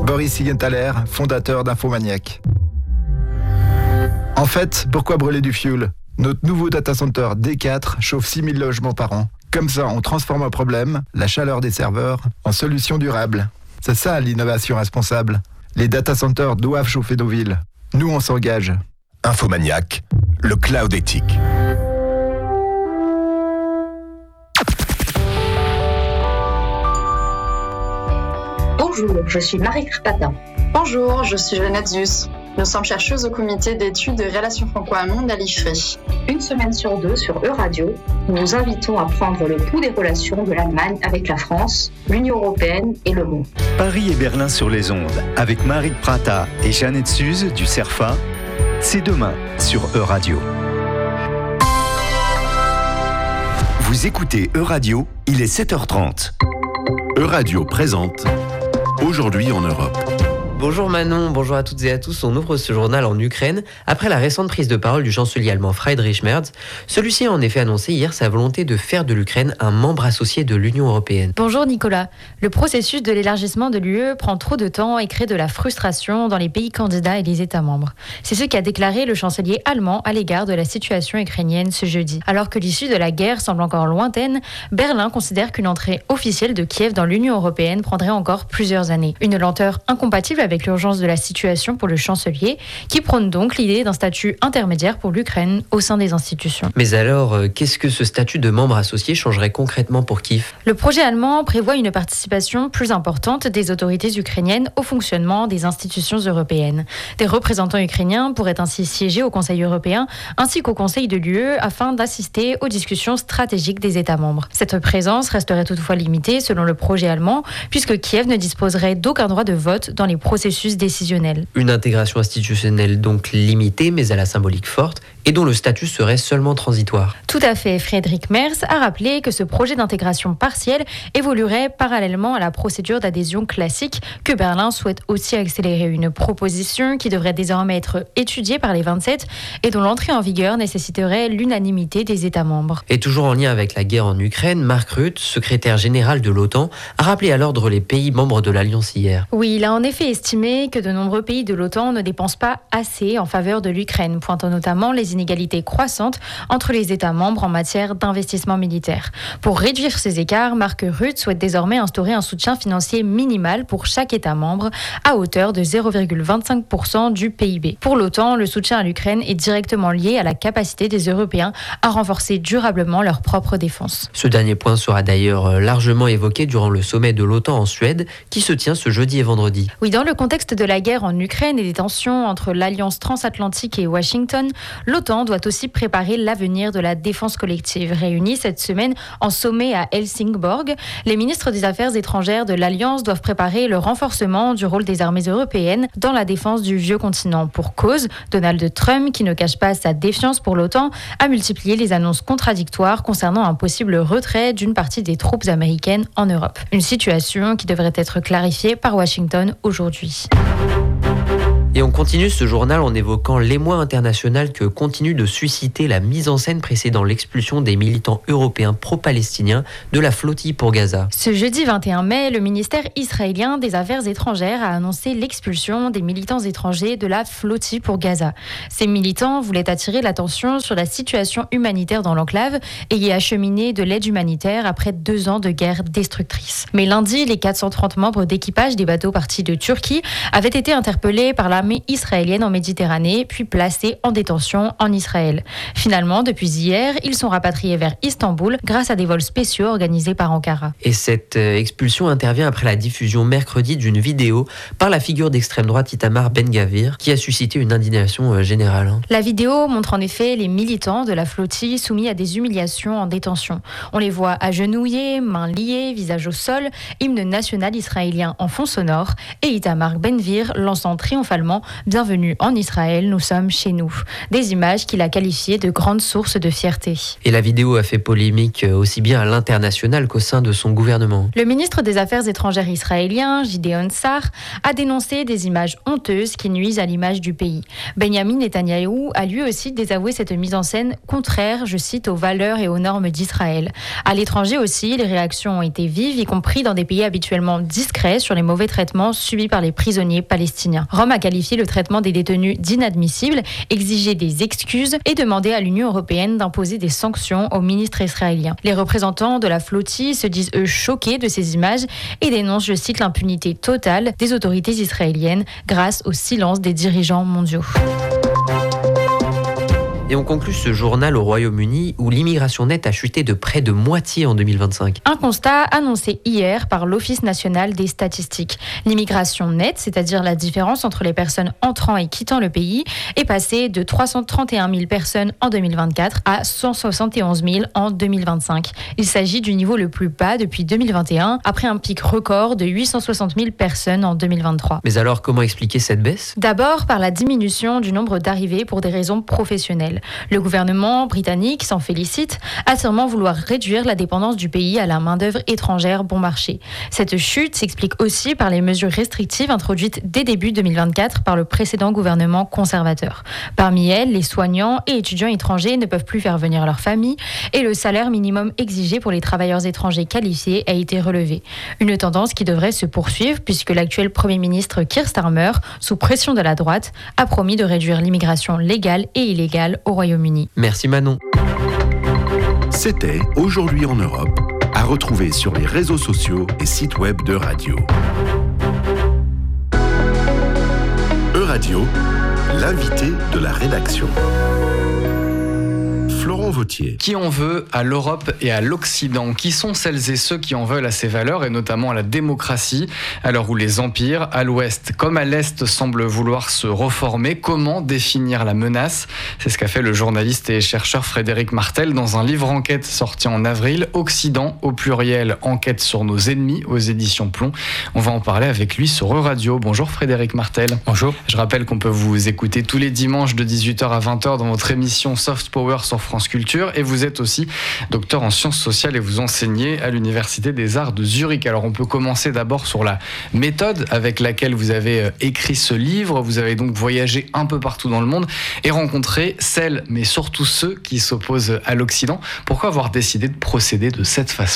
Boris Siegenthaler, fondateur d'Infomaniac. En fait, pourquoi brûler du fioul ? Notre nouveau data center D4 chauffe 6000 logements par an. Comme ça, on transforme un problème, la chaleur des serveurs, en solution durable. C'est ça l'innovation responsable. Les data centers doivent chauffer nos villes. Nous, on s'engage. Infomaniac, le cloud éthique. Bonjour, je suis Marie Krpata. Bonjour, je suis Jeannette Zus. Nous sommes chercheuses au comité d'études des relations franco-allemandes à l'IFRI. Une semaine sur deux sur Euradio, nous vous invitons à prendre le pouls des relations de l'Allemagne avec la France, l'Union européenne et le monde. Paris et Berlin sur les ondes, avec Marie Prata et Jeannette Suze du CERFA, c'est demain sur Euradio. Vous écoutez Euradio, il est 7h30. Euradio présente Aujourd'hui en Europe. Bonjour Manon, bonjour à toutes et à tous. On ouvre ce journal en Ukraine après la récente prise de parole du chancelier allemand Friedrich Merz. Celui-ci a en effet annoncé hier sa volonté de faire de l'Ukraine un membre associé de l'Union européenne. Bonjour Nicolas. Le processus de l'élargissement de l'UE prend trop de temps et crée de la frustration dans les pays candidats et les États membres. C'est ce qu'a déclaré le chancelier allemand à l'égard de la situation ukrainienne ce jeudi. Alors que l'issue de la guerre semble encore lointaine, Berlin considère qu'une entrée officielle de Kiev dans l'Union européenne prendrait encore plusieurs années. Une lenteur incompatible avec l'urgence de la situation pour le chancelier, qui prône donc l'idée d'un statut intermédiaire pour l'Ukraine au sein des institutions. Mais alors, qu'est-ce que ce statut de membre associé changerait concrètement pour Kiev ? Le projet allemand prévoit une participation plus importante des autorités ukrainiennes au fonctionnement des institutions européennes. Des représentants ukrainiens pourraient ainsi siéger au Conseil européen ainsi qu'au Conseil de l'UE afin d'assister aux discussions stratégiques des États membres. Cette présence resterait toutefois limitée selon le projet allemand, puisque Kiev ne disposerait d'aucun droit de vote dans les processus décisionnel. Une intégration institutionnelle donc limitée mais à la symbolique forte et dont le statut serait seulement transitoire. Tout à fait. Friedrich Merz a rappelé que ce projet d'intégration partielle évoluerait parallèlement à la procédure d'adhésion classique que Berlin souhaite aussi accélérer. Une proposition qui devrait désormais être étudiée par les 27 et dont l'entrée en vigueur nécessiterait l'unanimité des États membres. Et toujours en lien avec la guerre en Ukraine, Mark Rutte, secrétaire général de l'OTAN, a rappelé à l'ordre les pays membres de l'Alliance hier. Oui, il a en effet estimé que de nombreux pays de l'OTAN ne dépensent pas assez en faveur de l'Ukraine, pointant notamment les inégalités croissantes entre les États membres en matière d'investissement militaire. Pour réduire ces écarts, Mark Rutte souhaite désormais instaurer un soutien financier minimal pour chaque État membre à hauteur de 0,25% du PIB. Pour l'OTAN, le soutien à l'Ukraine est directement lié à la capacité des Européens à renforcer durablement leur propre défense. Ce dernier point sera d'ailleurs largement évoqué durant le sommet de l'OTAN en Suède qui se tient ce jeudi et vendredi. Oui, dans le contexte de la guerre en Ukraine et des tensions entre l'Alliance transatlantique et Washington, l'OTAN doit aussi préparer l'avenir de la défense collective. Réunis cette semaine en sommet à Helsingborg, les ministres des Affaires étrangères de l'Alliance doivent préparer le renforcement du rôle des armées européennes dans la défense du vieux continent. Pour cause, Donald Trump, qui ne cache pas sa défiance pour l'OTAN, a multiplié les annonces contradictoires concernant un possible retrait d'une partie des troupes américaines en Europe. Une situation qui devrait être clarifiée par Washington aujourd'hui. Et on continue ce journal en évoquant l'émoi international que continue de susciter la mise en scène précédant l'expulsion des militants européens pro-palestiniens de la flottille pour Gaza. Ce jeudi 21 mai, le ministère israélien des Affaires étrangères a annoncé l'expulsion des militants étrangers de la flottille pour Gaza. Ces militants voulaient attirer l'attention sur la situation humanitaire dans l'enclave et y acheminer de l'aide humanitaire après 2 ans de guerre destructrice. Mais lundi, les 430 membres d'équipage des bateaux partis de Turquie avaient été interpellés par l'armée israélienne en Méditerranée, puis placés en détention en Israël. Finalement, depuis hier, ils sont rapatriés vers Istanbul grâce à des vols spéciaux organisés par Ankara. Et cette expulsion intervient après la diffusion mercredi d'une vidéo par la figure d'extrême droite Itamar Ben-Gvir qui a suscité une indignation générale. La vidéo montre en effet les militants de la flottille soumis à des humiliations en détention. On les voit agenouillés, mains liées, visage au sol, hymne national israélien en fond sonore et Itamar Ben-Gvir lançant triomphalement clairement « Bienvenue en Israël, nous sommes chez nous ». Des images qu'il a qualifiées de grandes sources de fierté. Et la vidéo a fait polémique aussi bien à l'international qu'au sein de son gouvernement. Le ministre des Affaires étrangères israélien, Gideon Sa'ar, a dénoncé des images honteuses qui nuisent à l'image du pays. Benjamin Netanyahou a lui aussi désavoué cette mise en scène contraire, je cite, aux valeurs et aux normes d'Israël. À l'étranger aussi, les réactions ont été vives, y compris dans des pays habituellement discrets sur les mauvais traitements subis par les prisonniers palestiniens. Rome a qualifié le traitement des détenus d'inadmissible, exigé des excuses et demandé à l'Union européenne d'imposer des sanctions au ministre israélien. Les représentants de la flottille se disent eux choqués de ces images et dénoncent, je cite, l'impunité totale des autorités israéliennes grâce au silence des dirigeants mondiaux. Et on conclut ce journal au Royaume-Uni où l'immigration nette a chuté de près de moitié en 2025. Un constat annoncé hier par l'Office national des statistiques. L'immigration nette, c'est-à-dire la différence entre les personnes entrant et quittant le pays, est passée de 331 000 personnes en 2024 à 171 000 en 2025. Il s'agit du niveau le plus bas depuis 2021, après un pic record de 860 000 personnes en 2023. Mais alors, comment expliquer cette baisse ? D'abord par la diminution du nombre d'arrivées pour des raisons professionnelles. Le gouvernement britannique s'en félicite, affirmant vouloir réduire la dépendance du pays à la main-d'œuvre étrangère bon marché. Cette chute s'explique aussi par les mesures restrictives introduites dès début 2024 par le précédent gouvernement conservateur. Parmi elles, les soignants et étudiants étrangers ne peuvent plus faire venir leur famille et le salaire minimum exigé pour les travailleurs étrangers qualifiés a été relevé. Une tendance qui devrait se poursuivre puisque l'actuel Premier ministre Keir Starmer, sous pression de la droite, a promis de réduire l'immigration légale et illégale au Royaume-Uni. Merci Manon. C'était Aujourd'hui en Europe, à retrouver sur les réseaux sociaux et sites web d'Euradio. Euradio, l'invité de la rédaction. Florent Vautier. Qui en veut à l'Europe et à l'Occident ? Qui sont celles et ceux qui en veulent à ces valeurs et notamment à la démocratie, à l'heure où les empires, à l'Ouest comme à l'Est, semblent vouloir se reformer ? Comment définir la menace ? C'est ce qu'a fait le journaliste et chercheur Frédéric Martel dans un livre enquête sorti en avril, Occident au pluriel, enquête sur nos ennemis aux éditions Plomb. On va en parler avec lui sur Euradio. Bonjour Frédéric Martel. Bonjour. Je rappelle qu'on peut vous écouter tous les dimanches de 18h à 20h dans votre émission Soft Power sur France Culture, et vous êtes aussi docteur en sciences sociales et vous enseignez à l'Université des Arts de Zurich. Alors on peut commencer d'abord sur la méthode avec laquelle vous avez écrit ce livre. Vous avez donc voyagé un peu partout dans le monde et rencontré celles, mais surtout ceux qui s'opposent à l'Occident. Pourquoi avoir décidé de procéder de cette façon ?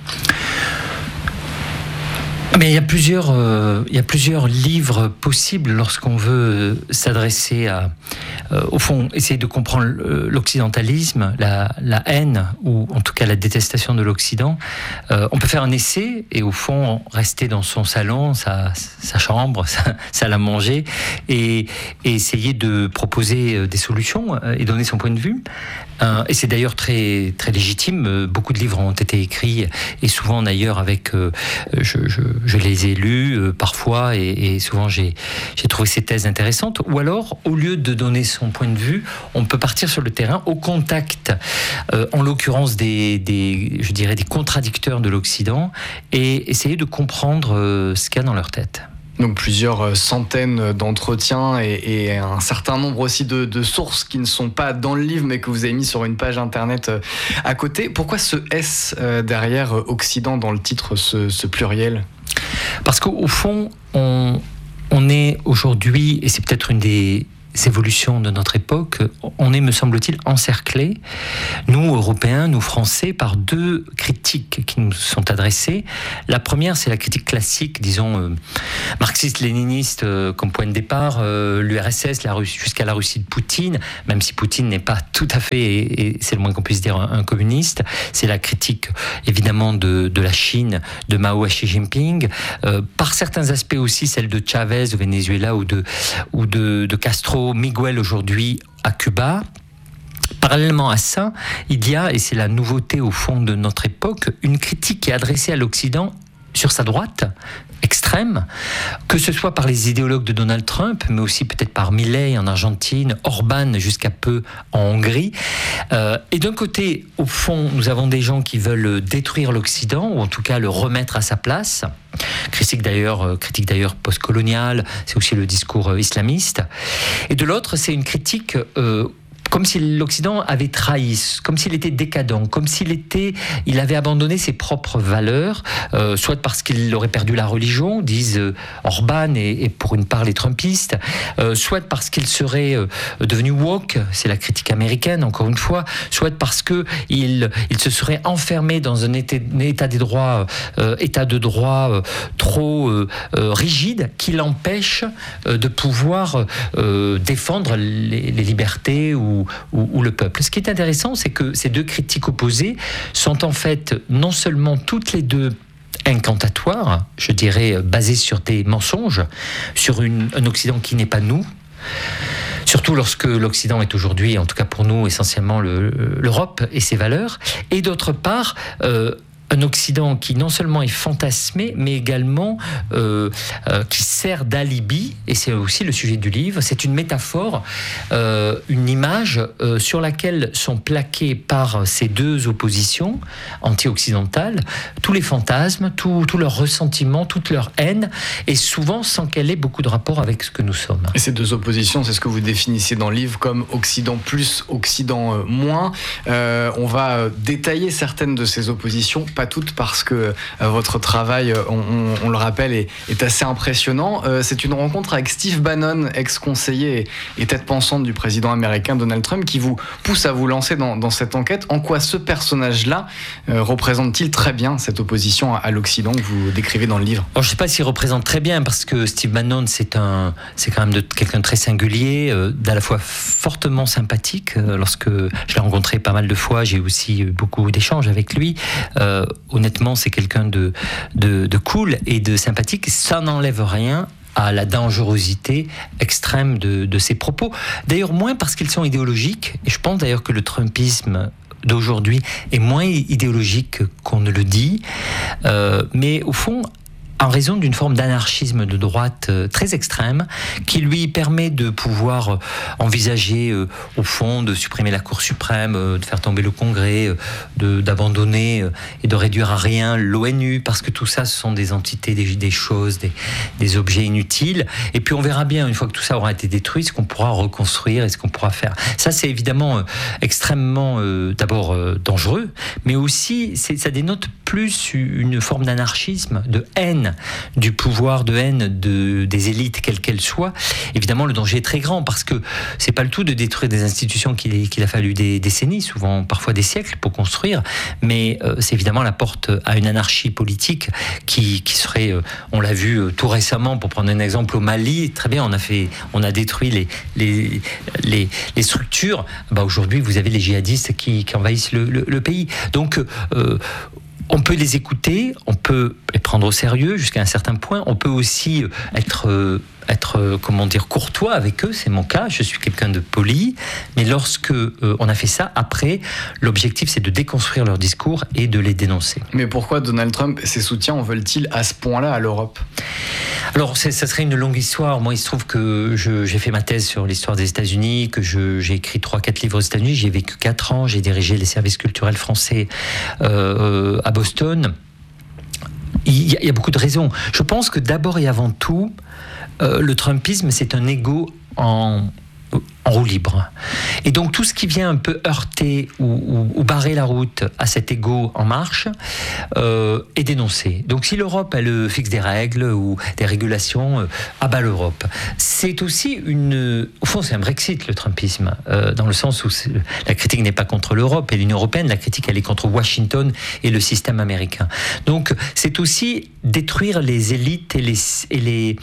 Mais il y a plusieurs livres possibles lorsqu'on veut s'adresser à, au fond, essayer de comprendre l'occidentalisme, la haine ou en tout cas la détestation de l'Occident. On peut faire un essai et au fond rester dans son salon, sa chambre, sa salle à manger et essayer de proposer des solutions et donner son point de vue. Et c'est d'ailleurs très, très légitime. Beaucoup de livres ont été écrits et souvent d'ailleurs avec... Je les ai lus parfois et souvent j'ai trouvé ces thèses intéressantes. Ou alors, au lieu de donner son point de vue, on peut partir sur le terrain au contact, en l'occurrence des contradicteurs de l'Occident et essayer de comprendre ce qu'il y a dans leur tête. Donc plusieurs centaines d'entretiens et un certain nombre aussi de sources qui ne sont pas dans le livre mais que vous avez mis sur une page internet à côté. Pourquoi ce S derrière Occident dans le titre, ce pluriel ? Parce qu'au fond, on est aujourd'hui, et c'est peut-être une des évolutions de notre époque, on est, me semble-t-il, encerclés, nous, Européens, nous, Français, par deux critiques qui nous sont adressées. La première, c'est la critique classique, disons, marxiste-léniniste comme point de départ, l'URSS, la Russie, jusqu'à la Russie de Poutine, même si Poutine n'est pas tout à fait, et c'est le moins qu'on puisse dire, un communiste. C'est la critique, évidemment, de la Chine, de Mao à Xi Jinping, par certains aspects aussi, celle de Chavez au Venezuela ou de Castro, Miguel aujourd'hui à Cuba. Parallèlement à ça, il y a, et c'est la nouveauté au fond de notre époque, une critique qui est adressée à l'Occident sur sa droite, extrême extrême, que ce soit par les idéologues de Donald Trump, mais aussi peut-être par Milei en Argentine, Orban jusqu'à peu en Hongrie. Et d'un côté, au fond, nous avons des gens qui veulent détruire l'Occident, ou en tout cas le remettre à sa place. Critique d'ailleurs postcoloniale, c'est aussi le discours islamiste. Et de l'autre, c'est une critique comme si l'Occident avait trahi, comme s'il était décadent, comme il avait abandonné ses propres valeurs, soit parce qu'il aurait perdu la religion, disent Orban et pour une part les Trumpistes, soit parce qu'il serait devenu woke, c'est la critique américaine encore une fois, soit parce que il se serait enfermé dans un état de droit trop rigide qui l'empêche de pouvoir défendre les libertés ou le peuple. Ce qui est intéressant, c'est que ces deux critiques opposées sont en fait non seulement toutes les deux incantatoires, je dirais basées sur des mensonges, sur un Occident qui n'est pas nous, surtout lorsque l'Occident est aujourd'hui, en tout cas pour nous, essentiellement l'Europe et ses valeurs, et d'autre part, un Occident qui non seulement est fantasmé, mais également qui sert d'alibi, et c'est aussi le sujet du livre, c'est une métaphore, une image sur laquelle sont plaqués par ces deux oppositions anti-occidentales tous les fantasmes, tous leurs ressentiments, toute leur haine, et souvent sans qu'elle ait beaucoup de rapport avec ce que nous sommes. Et ces deux oppositions, c'est ce que vous définissez dans le livre comme Occident plus, Occident moins. On va détailler certaines de ces oppositions, pas toutes, parce que votre travail, on le rappelle, est assez impressionnant. C'est une rencontre avec Steve Bannon, ex-conseiller et tête pensante du président américain Donald Trump, qui vous pousse à vous lancer dans cette enquête. En quoi ce personnage-là représente-t-il très bien cette opposition à l'Occident que vous décrivez dans le livre ? Alors, je ne sais pas s'il représente très bien, parce que Steve Bannon, c'est quand même quelqu'un de très singulier, d'à la fois fortement sympathique. Lorsque je l'ai rencontré pas mal de fois, j'ai aussi eu beaucoup d'échanges avec lui. Honnêtement, c'est quelqu'un de cool et de sympathique. Ça n'enlève rien à la dangerosité extrême de ses propos. D'ailleurs, moins parce qu'ils sont idéologiques. Et je pense d'ailleurs que le Trumpisme d'aujourd'hui est moins idéologique qu'on ne le dit. Mais au fond, en raison d'une forme d'anarchisme de droite très extrême, qui lui permet de pouvoir envisager, au fond, de supprimer la Cour suprême, de faire tomber le Congrès, d'abandonner et de réduire à rien l'ONU, parce que tout ça, ce sont des entités, des choses, des objets inutiles. Et puis on verra bien, une fois que tout ça aura été détruit, ce qu'on pourra reconstruire et ce qu'on pourra faire. Ça, c'est évidemment extrêmement, d'abord, dangereux, mais aussi, ça dénote plus une forme d'anarchisme, de haine du pouvoir, de haine des élites, quelles qu'elles soient. Évidemment, le danger est très grand, parce que c'est pas le tout de détruire des institutions qu'il a fallu des décennies, souvent parfois des siècles pour construire, mais c'est évidemment la porte à une anarchie politique qui serait, on l'a vu tout récemment, pour prendre un exemple, au Mali, très bien, on a détruit les structures. Aujourd'hui, vous avez les djihadistes qui envahissent le pays. Donc, on peut les écouter, on peut les prendre au sérieux jusqu'à un certain point. On peut aussi être courtois avec eux, c'est mon cas, je suis quelqu'un de poli, mais lorsque on a fait ça, après, l'objectif c'est de déconstruire leur discours et de les dénoncer. Mais pourquoi Donald Trump et ses soutiens en veulent-ils à ce point-là à l'Europe ? Alors, ça serait une longue histoire. Moi, il se trouve que j'ai fait ma thèse sur l'histoire des États-Unis, que j'ai écrit 3-4 livres aux États-Unis, j'y ai vécu 4 ans, j'ai dirigé les services culturels français à Boston. Il y a beaucoup de raisons. Je pense que d'abord et avant tout, le Trumpisme, c'est un ego en roue libre. Et donc tout ce qui vient un peu heurter ou barrer la route à cet ego en marche est dénoncé. Donc si l'Europe, elle fixe des règles ou des régulations, abat l'Europe. C'est aussi au fond, c'est un Brexit, le Trumpisme, dans le sens où la critique n'est pas contre l'Europe et l'Union européenne, la critique, elle est contre Washington et le système américain. Donc c'est aussi détruire les élites et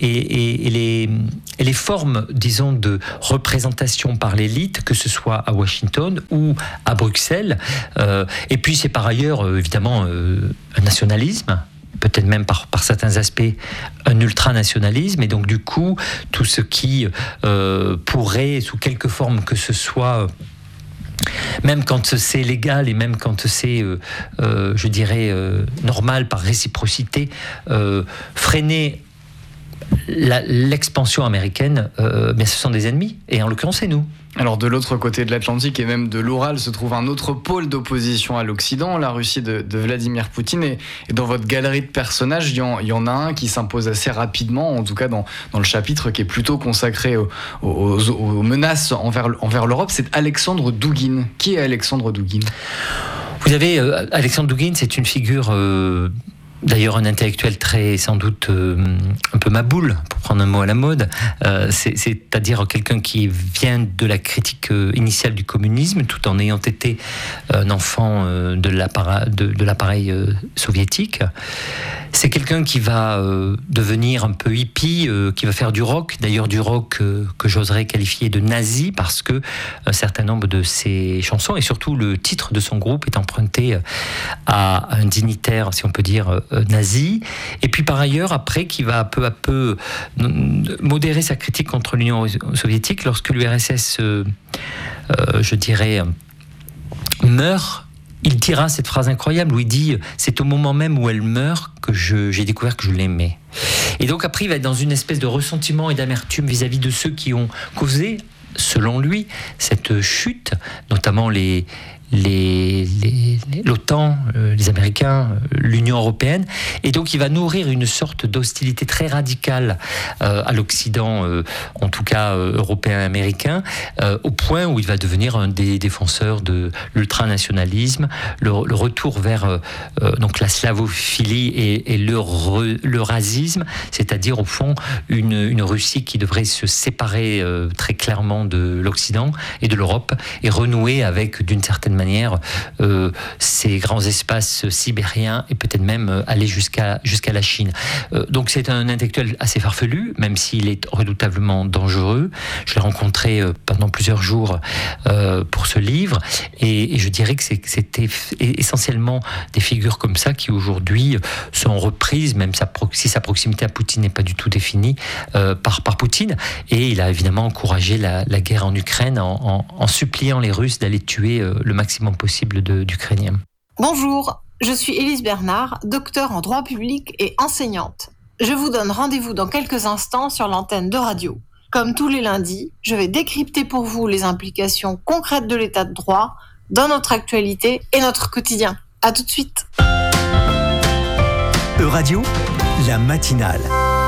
les formes, disons, de représentation par l'élite, que ce soit à Washington ou à Bruxelles. Et puis c'est par ailleurs, évidemment, un nationalisme, peut-être même par certains aspects un ultranationalisme, et donc du coup tout ce qui pourrait, sous quelque forme que ce soit, même quand c'est légal et même quand c'est, je dirais, normal par réciprocité, freiner l'expansion américaine, mais ce sont des ennemis, et en l'occurrence c'est nous. Alors de l'autre côté de l'Atlantique et même de l'Oural se trouve un autre pôle d'opposition à l'Occident, la Russie de Vladimir Poutine. Et dans votre galerie de personnages, il y en a un qui s'impose assez rapidement, en tout cas dans le chapitre qui est plutôt consacré aux menaces envers l'Europe. C'est Alexandre Douguine. Qui est Alexandre Douguine ? Vous avez Alexandre Douguine, c'est une figure... D'ailleurs, un intellectuel très, sans doute, un peu maboule, pour prendre un mot à la mode, c'est-à-dire quelqu'un qui vient de la critique initiale du communisme, tout en ayant été un enfant de l'appareil soviétique. C'est quelqu'un qui va devenir un peu hippie, qui va faire du rock, d'ailleurs du rock que j'oserais qualifier de nazi, parce que un certain nombre de ses chansons, et surtout le titre de son groupe, est emprunté à un dignitaire, si on peut dire, nazi. Et puis par ailleurs, après, qui va peu à peu modérer sa critique contre l'Union soviétique lorsque l'URSS, je dirais, meurt. Il dira cette phrase incroyable où il dit « C'est au moment même où elle meurt que j'ai découvert que je l'aimais ». Et donc après, il va être dans une espèce de ressentiment et d'amertume vis-à-vis de ceux qui ont causé, selon lui, cette chute, notamment l'OTAN, les Américains, l'Union européenne, et donc il va nourrir une sorte d'hostilité très radicale à l'Occident, en tout cas européen et américain, au point où il va devenir un des défenseurs de l'ultranationalisme, le retour vers donc la slavophilie et le racisme, c'est-à-dire au fond une Russie qui devrait se séparer très clairement de l'Occident et de l'Europe et renouer avec, d'une certaine manière, ces grands espaces sibériens et peut-être même aller jusqu'à la Chine. Donc c'est un intellectuel assez farfelu, même s'il est redoutablement dangereux. Je l'ai rencontré pendant plusieurs jours pour ce livre, et je dirais que c'était essentiellement des figures comme ça qui aujourd'hui sont reprises, même si sa proximité à Poutine n'est pas du tout définie, par Poutine. Et il a évidemment encouragé la guerre en Ukraine en suppliant les Russes d'aller tuer le maximum possible d'Ukrainiens. Bonjour, je suis Élise Bernard, docteure en droit public et enseignante. Je vous donne rendez-vous dans quelques instants sur l'antenne de radio. Comme tous les lundis, je vais décrypter pour vous les implications concrètes de l'état de droit dans notre actualité et notre quotidien. À tout de suite. Euradio, la matinale.